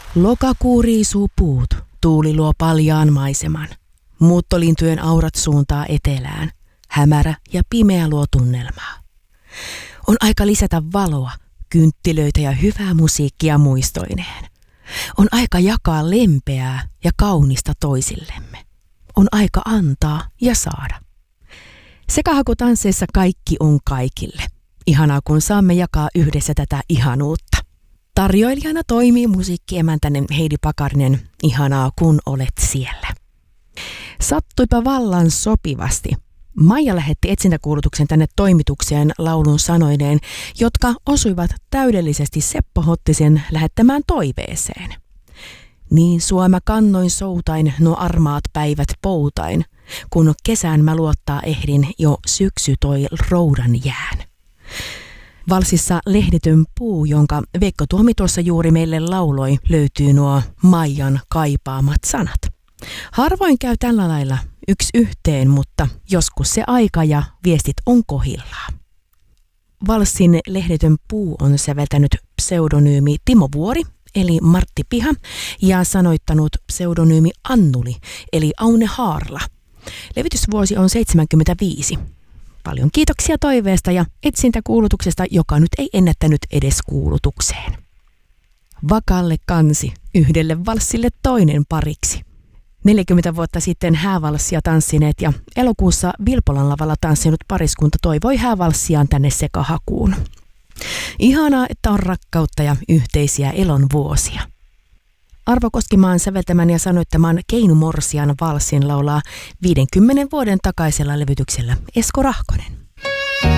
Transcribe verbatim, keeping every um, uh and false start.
Lokakuu riisuu puut, tuuli luo paljaan maiseman. Muuttolintujen aurat suuntaa etelään. Hämärä ja pimeä luo tunnelmaa. On aika lisätä valoa, kynttilöitä ja hyvää musiikkia muistoineen. On aika jakaa lempeää ja kaunista toisillemme. On aika antaa ja saada. Sekahakutansseissa kaikki on kaikille. Ihanaa, kun saamme jakaa yhdessä tätä ihanuutta. Tarjoilijana toimii musiikkiemäntäinen Heidi Pakarinen. Ihanaa, kun olet siellä. Sattuipa vallan sopivasti. Maija lähetti etsintäkuulutuksen tänne toimitukseen laulun sanoineen, jotka osuivat täydellisesti Seppo Hottisen lähettämään toiveeseen. Niin sua mä kannoin soutain nuo armaat päivät poutain, kun kesään mä luottaa ehdin jo syksy toi roudan jään. Valsissa Lehditön puu, jonka Veikko Tuomi tuossa juuri meille lauloi, löytyy nuo Maijan kaipaamat sanat. Harvoin käy tällä lailla yksi yhteen, mutta joskus se aika ja viestit on kohillaan. Valssin Lehditön puu on säveltänyt pseudonyymi Timo Vuori, eli Martti Piha, ja sanoittanut pseudonyymi Annuli, eli Aune Haarla. Levitysvuosi on seitsemänkymmentäviisi. Paljon kiitoksia toiveesta ja etsintäkuulutuksesta, joka nyt ei ennättänyt edes kuulutukseen. Vakalle kansi, yhdelle valssille toinen pariksi. neljäkymmentä vuotta sitten häävalssia tanssineet ja elokuussa Vilpolan lavalla tanssinut pariskunta toivoi häävalssiaan tänne sekahakuun. Ihanaa, että on rakkautta ja yhteisiä elon vuosia. Arvo Koskimaan säveltämän ja sanoittaman Keinu Morsian valssin laulaa viidenkymmenen vuoden takaisella levytyksellä Esko Rahkonen.